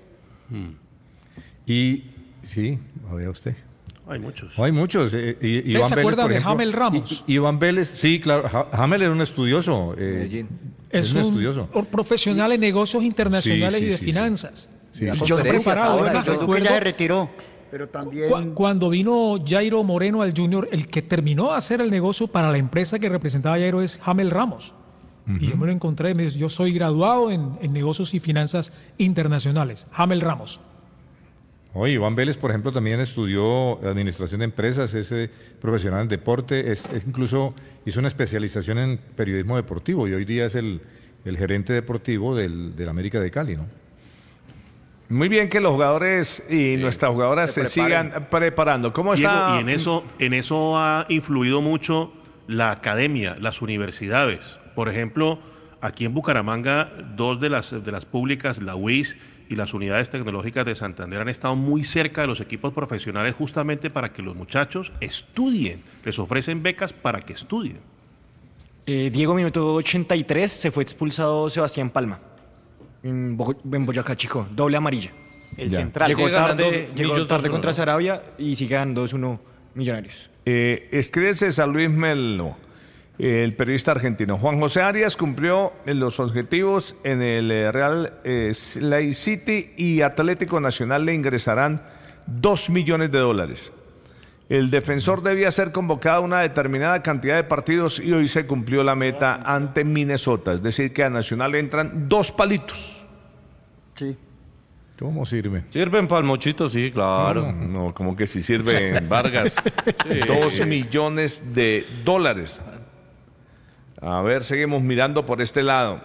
Y sí, a ver usted. Hay muchos. Hay muchos. eh, y- ¿Ustedes Iván se Vélez, acuerdan por de ejemplo. Jamel Ramos? I- I- Iván Vélez, sí, claro. Ja- Jamel era un estudioso. eh, Medellín. Es es un un estudioso. profesional en negocios internacionales Sí, sí, y de sí, sí. finanzas. Sí, Y sí. Yo conferencias preparado, ahora, bueno, yo yo creo que recuerdo- ya se retiró. Pero también. Cu- Cuando vino Jairo Moreno al Junior, el que terminó de hacer el negocio para la empresa que representaba a Jairo es Jamel Ramos. Y yo me lo encontré, me dice, yo soy graduado en, en negocios y finanzas internacionales. Jamel Ramos. Oye, Iván Vélez, por ejemplo, también estudió administración de empresas, es eh, profesional en deporte, es, es incluso hizo una especialización en periodismo deportivo y hoy día es el, el gerente deportivo del, del América de Cali, ¿no? Muy bien que los jugadores y nuestras jugadoras se, se preparen. sigan preparando. ¿Cómo Diego, está? y en eso, en eso ha influido mucho la academia, las universidades. Por ejemplo, aquí en Bucaramanga, dos de las, de las públicas, la U I S y las unidades tecnológicas de Santander, han estado muy cerca de los equipos profesionales justamente para que los muchachos estudien. Les ofrecen becas para que estudien. Eh, Diego, minuto ochenta y tres, se fue expulsado Sebastián Palma. En, Bo- en Boyacá Chico, doble amarilla. El Ya. central. Llegó Sigue ganando tarde, llegó Millos tarde dos uno, contra ¿no? Sarabia y sigue ganando dos uno Millonarios. Eh, escribe César Luis Melo, el periodista argentino. Juan José Arias cumplió los objetivos en el eh, Real eh, Lake City y Atlético Nacional le ingresarán dos millones de dólares. El defensor debía ser convocado a una determinada cantidad de partidos y hoy se cumplió la meta ante Minnesota. Es decir, que a Nacional entran dos palitos. Sí. ¿Cómo sirve? Sirven para el mochito, sí, claro. No, como que si sirve Vargas. Dos millones de dólares. A ver, seguimos mirando por este lado.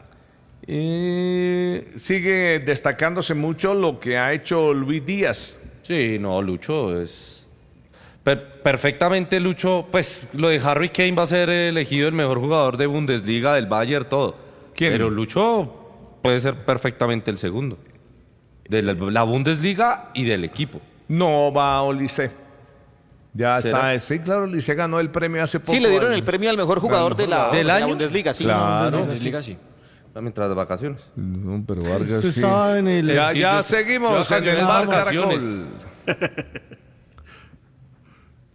Y sigue destacándose mucho lo que ha hecho Luis Díaz. Sí, no, Lucho es... Per- perfectamente Lucho, pues lo de Harry Kane va a ser elegido el mejor jugador de Bundesliga, del Bayern, todo. ¿Quién? Pero Lucho puede ser perfectamente el segundo. De la, la Bundesliga y del equipo. No va Olise. Ya ¿Será? está. Sí, claro, Olise ganó el premio hace poco. Sí, le dieron al- el premio al mejor jugador de la, ¿Del de la año? Bundesliga. Sí. Claro. Bundesliga, sí. Mientras de vacaciones. No, pero Vargas Usted sí. estaba en el... Ya, Sí, ya yo- seguimos yo en el vacaciones, Bar vacaciones. Caracol.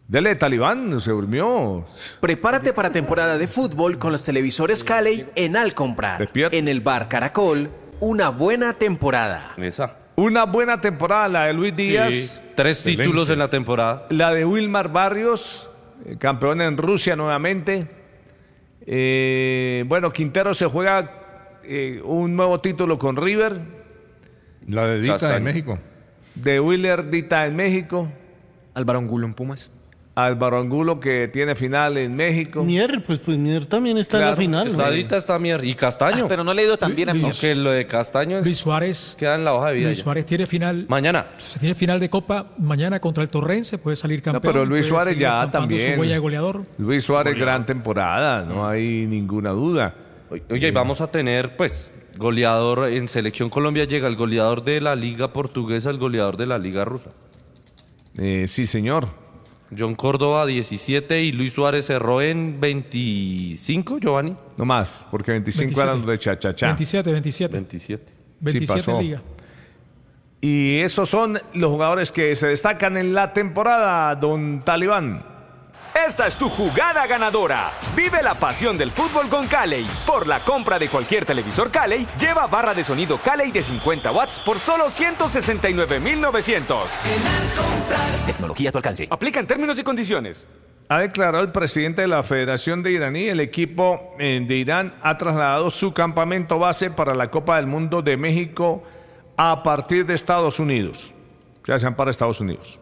Dele, Talibán, se durmió. Prepárate para temporada de fútbol con los televisores Cali en Alcomprar. Despierta. En el bar Caracol, una buena temporada. Esa. Una buena temporada, la de Luis Díaz. Sí, tres Excelente. títulos en la temporada. La de Wilmar Barrios, eh, campeón en Rusia nuevamente. Eh, bueno, Quintero se juega eh, un nuevo título con River. La de Dita Castaño. de México. De Willer Dita en México. Álvaro Angulo en Pumas. Álvaro Angulo, que tiene final en México. Mier, pues, pues Mier también está en Claro, la final. Está ¿no? Dita, está Mier. Y Castaño. Ah, pero no le ha ido tan bien a mí. Luis- Aunque lo de Castaño es- Luis Suárez, queda en la hoja de vida. Luis ya. Suárez tiene final. Mañana. Se tiene final de Copa mañana contra el Torrense, puede salir campeón. pero Luis puede Suárez seguir ya estampando también. Su huella de goleador. Luis Suárez, gran temporada, no hay ninguna duda. Oye, y vamos a tener, pues, goleador en Selección Colombia. Llega el goleador de la Liga Portuguesa, el goleador de la Liga Rusa. Eh, sí, señor. John Córdoba, diecisiete, y Luis Suárez cerró en veinticinco, Giovanni. No más, porque veinticinco veintisiete. eran los de Chachachá. veintisiete, veintisiete. veintisiete. veintisiete pasó. en Liga. Y esos son los jugadores que se destacan en la temporada, don Talibán. Esta es tu jugada ganadora. Vive la pasión del fútbol con Cali. Por la compra de cualquier televisor Cali, lleva barra de sonido Cali de cincuenta watts por solo ciento sesenta y nueve mil novecientos. Tecnología a tu alcance. Aplica en términos y condiciones. Ha declarado el presidente de la Federación de Iraní, el equipo eh, de Irán ha trasladado su campamento base para la Copa del Mundo de México a partir de Estados Unidos. Ya sean para Estados Unidos.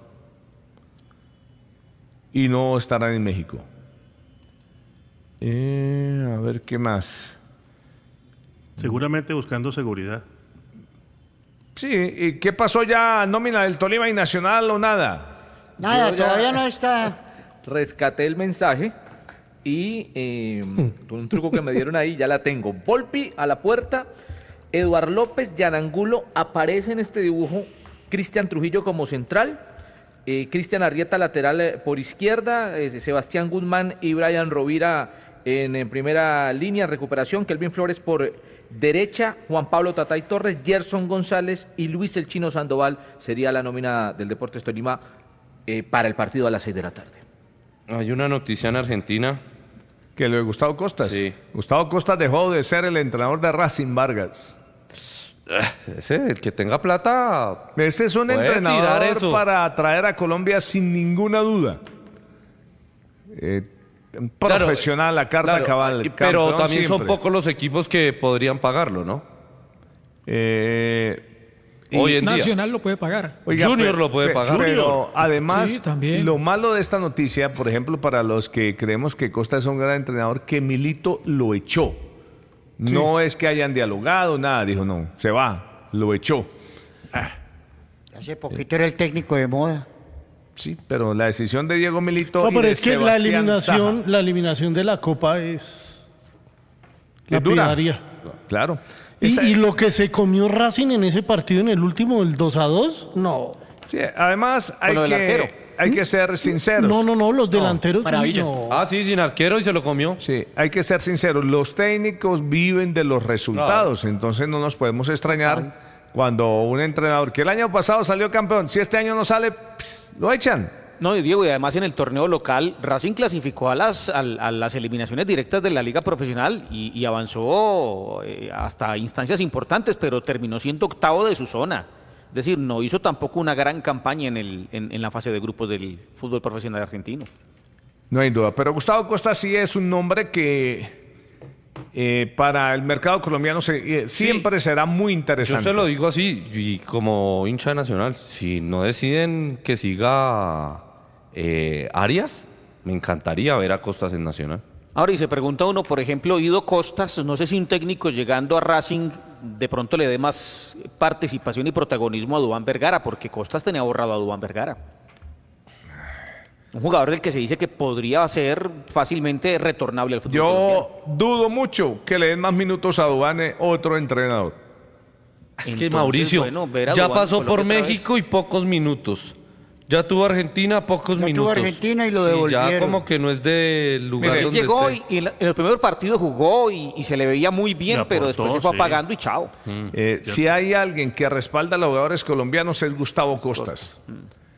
Y no estarán en México. Eh, a ver qué más. Seguramente buscando seguridad. Sí, ¿y qué pasó ya? ¿Nómina del Tolima y Nacional o nada? Nada, Yo ya- todavía no está. Rescaté el mensaje y eh, con un truco que me dieron ahí ya la tengo. Volpi a la puerta, Eduard López, Yanangulo, aparece en este dibujo Cristian Trujillo como central, eh, Cristian Arrieta lateral eh, por izquierda, eh, Sebastián Guzmán y Brian Rovira en, en primera línea, recuperación, Kelvin Flores por derecha, Juan Pablo Tatay Torres, Gerson González y Luis El Chino Sandoval sería la nómina del Deportes Tolima eh, para el partido a las seis de la tarde. Hay una noticia en Argentina. Que lo de Gustavo Costas. Sí. Gustavo Costas dejó de ser el entrenador de Racing Vargas. Ese, el que tenga plata. Ese es un puede entrenador tirar eso. para traer a Colombia sin ninguna duda. Eh, un Claro, profesional, la carta Claro, cabal. y- pero campeón también son siempre. pocos los equipos que podrían pagarlo, ¿no? Eh, y- Hoy en día. Nacional lo puede pagar. Oiga, Junior pe- lo puede pe- pagar. Pero además, Sí, también. lo malo de esta noticia, por ejemplo, para los que creemos que Costa es un gran entrenador, que Milito lo echó. No es que hayan dialogado, nada, dijo, no, se va, lo echó. Hace poquito era el técnico de moda. Sí, pero la decisión de Diego Milito. No, y pero de es que la Sebastián eliminación, Saja la eliminación de la Copa es la es dura. pidaría. Claro. Y, Esa- y lo que se comió Racing en ese partido, en el último, el dos a dos, no. sí, además, hay lo del arquero. que, hay que ser sinceros. No, no, no, los delanteros. maravilla. no. Ah, sí, sin arquero y se lo comió. Sí, hay que ser sinceros. Los técnicos viven de los resultados, entonces no nos podemos extrañar cuando un entrenador que el año pasado salió campeón, si este año no sale, pss, lo echan. No, y Diego, y además en el torneo local, Racing clasificó a las, al- a, las eliminaciones directas de la liga profesional y, y avanzó eh, hasta instancias importantes, pero terminó siendo octavo de su zona. Es decir, no hizo tampoco una gran campaña en, el, en, en la fase de grupos del fútbol profesional argentino. No hay duda, pero Gustavo Costa sí es un nombre que eh, para el mercado colombiano se- eh, siempre será muy Yo interesante. se lo digo así, y como hincha de Nacional, si no deciden que siga eh, Arias, me encantaría ver a Costas en Nacional. Ahora, y se pregunta uno, por ejemplo, Ido Costas, no sé si un técnico llegando a Racing de pronto le dé más participación y protagonismo a Duván Vergara, porque Costas tenía borrado a Duván Vergara. Un jugador del que se dice que podría ser fácilmente retornable al fútbol colombiano. Yo dudo mucho que le den más minutos a Duván otro entrenador. Es que Entonces, Mauricio bueno, ver a ya Duván pasó en por Colombia otra México y pocos minutos. Ya tuvo Argentina, pocos Ya tuvo minutos. Argentina y lo Sí, devolvieron. ya como que no es del lugar Mire, Él donde llegó esté. y, y en, la- en el primer partido jugó y, y se le veía muy bien, Le pero aportó, después se fue sí. apagando y chao. Eh, si hay alguien que respalda a los jugadores colombianos es Gustavo Costas.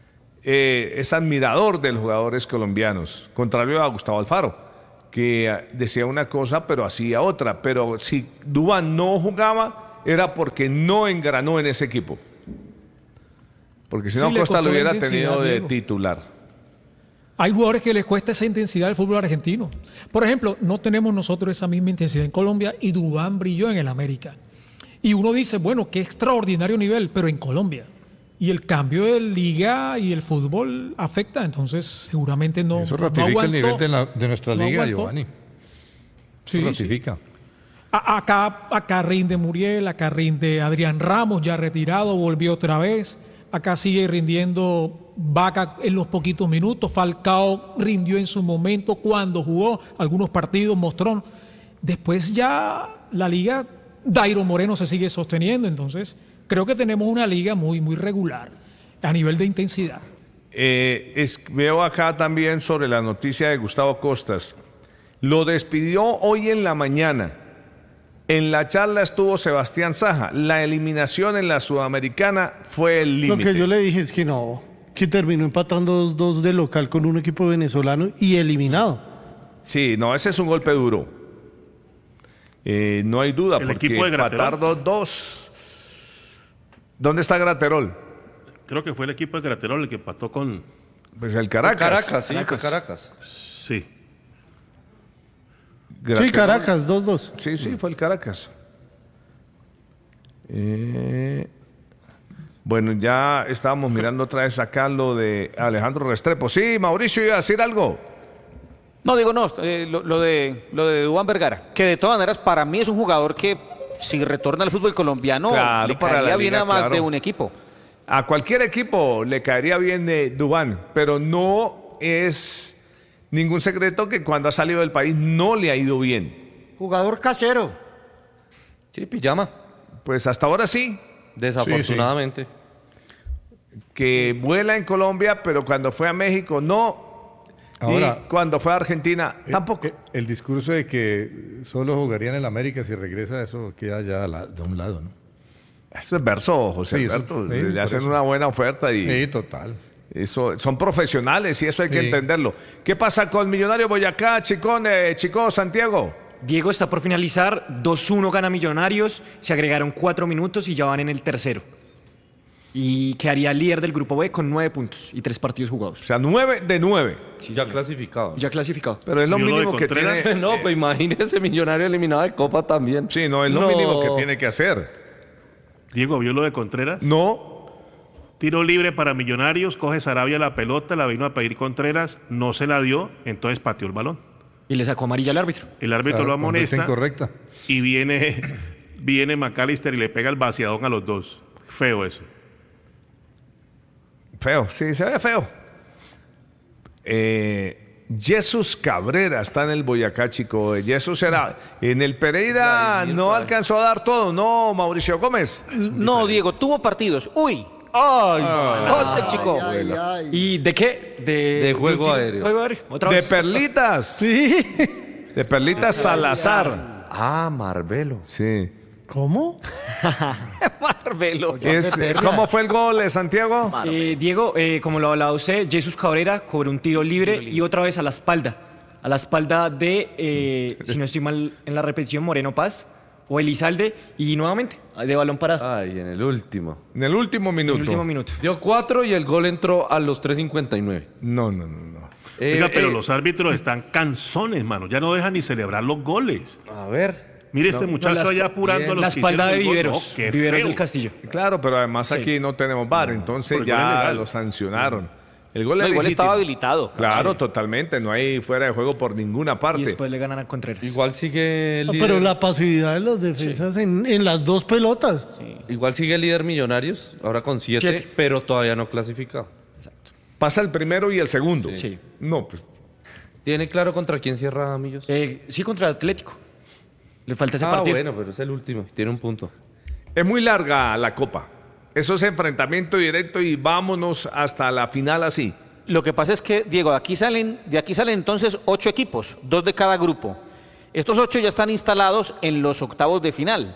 eh, es admirador de los jugadores colombianos, contrario a Gustavo Alfaro, que eh, decía una cosa pero hacía otra. Pero si Duván no jugaba era porque no engranó en ese equipo. Porque si no, Sí, le Costa lo costó la hubiera intensidad, tenido de Diego. titular. Hay jugadores que les cuesta esa intensidad del fútbol argentino. Por ejemplo, no tenemos nosotros esa misma intensidad en Colombia y Duván brilló en el América. Y uno dice, bueno, qué extraordinario nivel, pero en Colombia. Y el cambio de liga y el fútbol afecta, entonces seguramente no. Eso no ratifica aguantó, el nivel de, la- de nuestra no liga, aguantó. Giovanni. Sí, Eso sí. ratifica. A- Acá, acá rinde Muriel, acá rinde Adrián Ramos, ya retirado, volvió otra vez. Acá sigue rindiendo Vaca en los poquitos minutos. Falcao rindió en su momento cuando jugó algunos partidos, mostró. Después ya la liga, Dairo Moreno se sigue sosteniendo. Entonces, creo que tenemos una liga muy, muy regular a nivel de intensidad. Eh, es- veo acá también sobre la noticia de Gustavo Costas. Lo despidió hoy en la mañana. En la charla estuvo Sebastián Saja. La eliminación en la Sudamericana fue el Lo límite. que yo le dije es que no, que terminó empatando dos dos de local con un equipo venezolano y eliminado. Sí, no, ese es un golpe duro. Eh, no hay duda, El porque equipo de Graterol. empatar dos dos. ¿Dónde está Graterol? Creo que fue el equipo de Graterol el que empató con... Pues el Caracas. Caracas, sí, fue Caracas. Sí. Sí, Graterol. Caracas, dos dos. Sí, sí, fue el Caracas. Eh, bueno, ya estábamos mirando otra vez acá lo de Alejandro Restrepo. Sí, Mauricio, iba a decir algo. No, digo, no, eh, lo, lo de, lo de Duván Vergara, que de todas maneras para mí es un jugador que si retorna al fútbol colombiano Claro, le para la caería bien liga, a más claro. de un equipo. A cualquier equipo le caería bien de Duván, pero no es ningún secreto que cuando ha salido del país no le ha ido bien. Jugador casero. Sí, pijama. Pues hasta ahora sí, Desafortunadamente. que vuela en Colombia, pero cuando fue a México no. Ahora- y cuando fue a Argentina Eh, tampoco. eh, El, discurso de que solo jugaría en el América si regresa, eso queda ya a la- de un lado, ¿no? Eso es verso, José Sí, eso- Alberto. sí, le por hacen eso. una buena oferta y Sí, total. eso son profesionales y eso hay que Sí. entenderlo. ¿Qué pasa con Millonario Boyacá, Chicón, eh, Chico, Santiago? Diego está por finalizar, dos uno gana Millonarios, se agregaron cuatro minutos y ya van en el tercero. Y quedaría líder del grupo B con nueve puntos y tres partidos O jugados. sea, nueve de nueve. Sí, ya clasificado. Ya clasificado. Pero es lo Y uno de mínimo que Contreras. tiene. No, pues imagínese Millonario eliminado de Copa también. Sí, no, es lo No. mínimo que tiene que hacer. Diego, ¿vio lo de Contreras? No, Tiro libre para Millonarios, coge Sarabia la pelota, la vino a pedir Contreras, no se la dio, entonces pateó el balón. Y le sacó amarilla al árbitro. El árbitro Claro, lo conducta amonesta incorrecta. y viene, viene McAllister y le pega el vaciadón a los dos. Feo eso. feo, sí, se ve feo. Eh, Jesús Cabrera está en el Boyacá, chico. Jesús era. En el Pereira no alcanzó a dar todo, ¿no, Mauricio Gómez? No, Diego, tuvo partidos. Uy. ¡Ay! Gol del chico. Ay, ay. ¿Y de qué? De, De juego último- aéreo. Juego aéreo. Otra De vez. Perlitas. Sí. De Perlitas Salazar. Ah, Marbelo. Sí. ¿Cómo? Marvelo. Es, eh, ¿Cómo fue el gol de Santiago? Eh, Diego, eh, como lo hablaba usted, Jesús Cabrera cobró un tiro libre, y otra vez a la espalda. A la espalda de, eh, si no estoy mal en la repetición, Moreno Paz o Elizalde. Y nuevamente, de balón parado. Ay, en el último. En el último en minuto. el último minuto. Dio cuatro y el gol entró a los tres cincuenta y nueve. No, no, no, no. Eh, Oiga, pero eh, los árbitros están cansones, mano. Ya no dejan ni celebrar los goles. A ver. Mire este No, muchacho la esp- allá apurando a los La que espalda de hicieron el gol. Viveros. No, qué Viveros feo. del Castillo. Claro, pero además aquí no tenemos V A R, entonces Pero el gol es ya legal. lo sancionaron. El gol, No, es igual legítimo. estaba habilitado. Claro, totalmente. No hay fuera de juego por ninguna Y parte. después le ganan a Contreras. Igual sigue el Ah, líder. pero la pasividad de los defensas en, en las dos pelotas. Igual sigue el líder Millonarios, ahora con siete, Siete. pero todavía no clasificado. Pasa el primero y el segundo. Sí. No, pues ¿Tiene claro contra quién cierra Millos? Eh, sí, contra el Atlético. Le falta ese ah, partido. bueno, pero es el último, tiene un punto. es muy larga la copa. Eso es enfrentamiento directo y vámonos hasta la final así. Lo que pasa es que, Diego, de aquí salen, de aquí salen entonces ocho equipos, dos de cada grupo. Estos ocho ya están instalados en los octavos de final.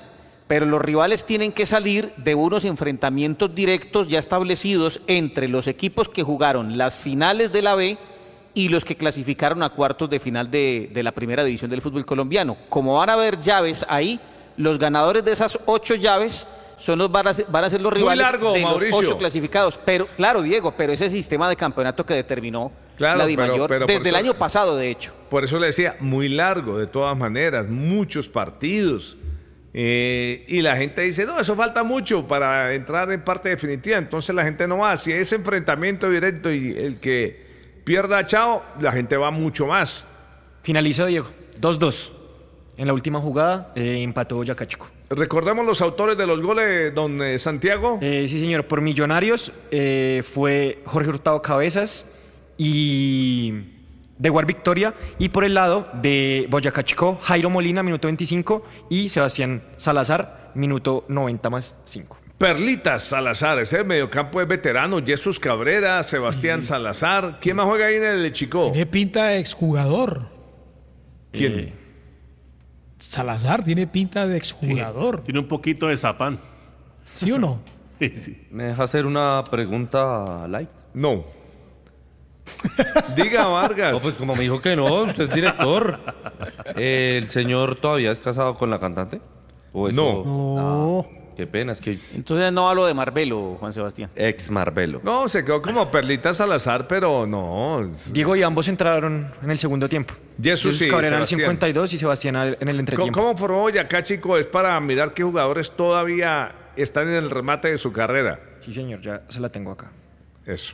pero los rivales tienen que salir de unos enfrentamientos directos ya establecidos entre los equipos que jugaron las finales de la B y los que clasificaron a cuartos de final de, de la primera división del fútbol colombiano. Como van a haber llaves ahí, los ganadores de esas ocho llaves son los, van, a ser, van a ser los Muy rivales largo, de Mauricio. los ocho clasificados. Pero, claro, Diego, pero ese sistema de campeonato que determinó Claro, la pero- DIMAYOR pero por desde el eso- año pasado, de hecho. Por eso le decía, muy largo, de todas maneras, muchos partidos. Eh, y la gente dice, no, eso falta mucho para entrar en parte definitiva. Entonces la gente no va. Si es enfrentamiento directo y el que pierda, chao, la gente va mucho más. Finalizó, Diego. dos dos. En la última jugada eh, empató Boyacá Chico. Recordemos los autores de los goles, don eh, Santiago. Eh, sí, señor. Por Millonarios eh, fue Jorge Hurtado Cabezas y de Guar Victoria. Y por el lado de Boyacá Chico, Jairo Molina, minuto veinticinco. Y Sebastián Salazar, minuto noventa más cinco. Perlitas Salazar, ese mediocampo es veterano. Jesús Cabrera, Sebastián Salazar. ¿Quién más juega ahí en el Chico? Tiene pinta de exjugador. ¿Quién? Eh, Salazar tiene pinta de exjugador. Tiene un poquito de zapán. ¿Sí o no? Sí, sí. ¿Me deja hacer una pregunta light? No. Diga, Vargas. No, pues como me dijo que no, usted es director. Eh, ¿El señor todavía es casado con la cantante? ¿O eso- No. No. Ah, qué pena, es que Entonces no hablo de Marbelo, Juan Sebastián. ex Marbelo. No, se quedó como Perlitas Salazar, pero no. es- Diego y ambos entraron en el segundo tiempo. Jesús y Cabrera en el Sebastián. cincuenta y dos y Sebastián al- en el ¿Cómo, entretiempo. cómo formó Boyacá, chico? Es para mirar qué jugadores todavía están en el remate de su carrera. Sí, señor, ya se la tengo acá. Eso.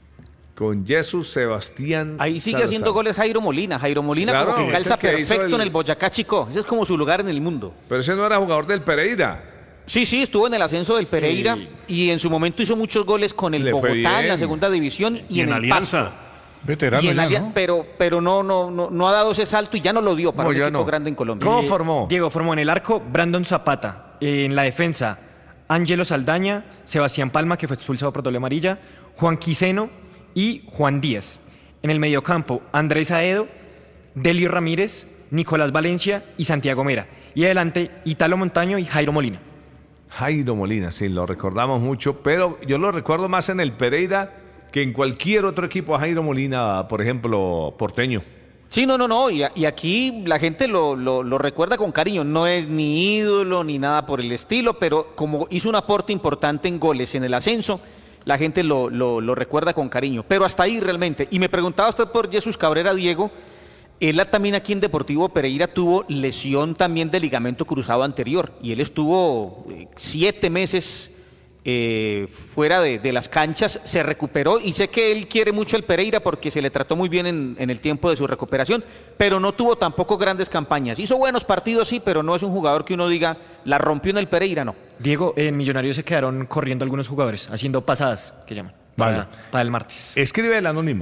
Con Jesús Sebastián. Ahí sigue Salazar. haciendo goles Jairo Molina. Jairo Molina Claro, como que ese calza que hizo perfecto el- en el Boyacá Chico. Ese es como su lugar en el mundo. Pero ese no era jugador del Pereira. Sí, sí, estuvo en el ascenso del Pereira Sí. y en su momento hizo muchos goles con el Le fue Bogotá en la bien. segunda división y, Y en, en el Pasto. Alianza. Veterano Y en ya, Alia- ¿no? pero pero no, no, no, no ha dado ese salto y ya no lo dio para No, un ya equipo no. grande en Colombia. ¿Cómo Eh, formó? Diego formó en el arco Brandon Zapata. En la defensa, Ángelo Saldaña, Sebastián Palma, que fue expulsado por doble amarilla, Juan Quiseno y Juan Díaz. En el mediocampo, Andrés Aedo, Delio Ramírez, Nicolás Valencia y Santiago Mera. Y adelante, Italo Montaño y Jairo Molina. Jairo Molina, sí, lo recordamos mucho, pero yo lo recuerdo más en el Pereira que en cualquier otro equipo a Jairo Molina, por ejemplo, porteño. Sí, no, no, no. Y, a- y aquí la gente lo, lo, lo recuerda con cariño. No es ni ídolo ni nada por el estilo, pero como hizo un aporte importante en goles en el ascenso, la gente lo, lo, lo recuerda con cariño. Pero hasta ahí realmente. Y me preguntaba usted por Jesús Cabrera, Diego. Él también aquí en Deportivo Pereira tuvo lesión también de ligamento cruzado anterior. Y él estuvo eh, siete meses eh, fuera de, de las canchas, se recuperó y sé que él quiere mucho el Pereira porque se le trató muy bien en, en el tiempo de su recuperación, pero no tuvo tampoco grandes campañas. Hizo buenos partidos, sí, pero no es un jugador que uno diga, la rompió en el Pereira, no. Diego, en Millonarios se quedaron corriendo algunos jugadores, haciendo pasadas, que llaman, para, Vale. para el martes. Escribe el anónimo.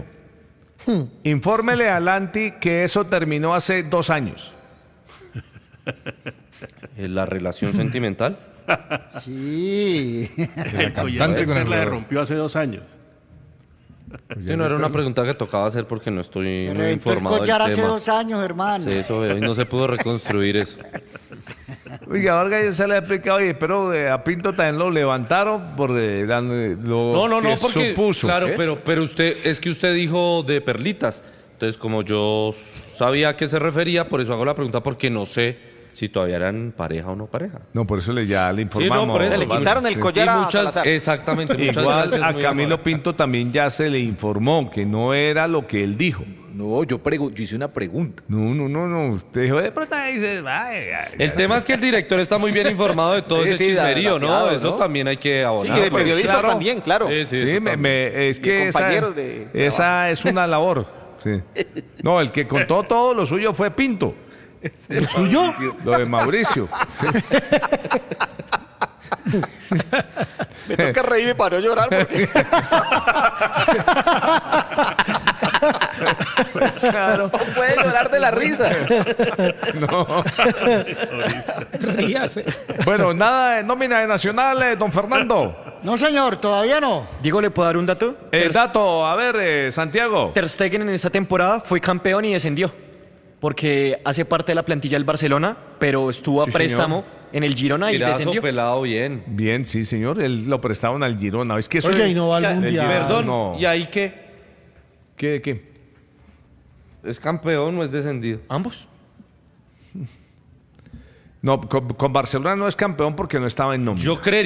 Infórmele a Lanti que eso terminó hace dos años. Eh, ¿La relación sentimental? Sí. El cantante collar de con el perla se jugador. rompió hace dos años. Sí, no era una pregunta que tocaba hacer porque no estoy Se muy reventó el informado collar del hace tema. dos años, hermano. Sí, eso veo, y no se pudo reconstruir eso. Oiga, Vargas, yo se le he explicado, oye, pero eh, a Pinto también lo levantaron por eh, dan- eh, lo No, no, no, que porque supuso. claro, ¿Eh? pero pero usted es que usted dijo de perlitas. Entonces, como yo sabía a qué se refería, por eso hago la pregunta porque no sé si todavía eran pareja o no pareja. No, por eso le ya le Sí, informamos. no, por eso, Le Vargas, quitaron el sí. collar Y a muchas, Salazar. exactamente, muchas Igual gracias, a muy Camilo amable. Pinto también ya se le informó que no era lo que él dijo. No, yo, pregu- yo hice una pregunta. No, no, no, no. Usted dijo, de pronto ahí dice, "Ay, ay, El ay". tema es que el director está muy bien informado de todo Sí, ese sí, chismerío, ¿no? dateado, Eso ¿no? también hay que Sí, abonar. de pues. periodistas claro. también, claro. Sí, sí, Sí, eso me- también. me- es De que esa, compañeros de esa es una labor. Sí. No, el que contó todo lo suyo fue Pinto. ¿Lo suyo? Lo de Mauricio. Sí. Me toca reírme para no llorar porque... Pues claro. No puede llorar de la risa. No. Ríase. Bueno, nada de nómina de Nacional, eh, don Fernando. No, señor, todavía no. Diego, ¿le puedo dar un dato? El Ter- dato, a ver, eh, Santiago. Ter Stegen en esta temporada fue campeón y descendió. porque hace parte de la plantilla del Barcelona, pero estuvo a Sí, préstamo señor. en el Girona y Tirazo descendió. pelado bien. Bien, sí, señor. Él lo prestaban al Girona. Es que eso Oye, es- y no va al Ya, mundial. Perdón, no. ¿y ahí qué? ¿Qué, qué? ¿Es campeón o es descendido? Ambos. No, con, con Barcelona no es campeón porque no estaba en nómina. Yo creería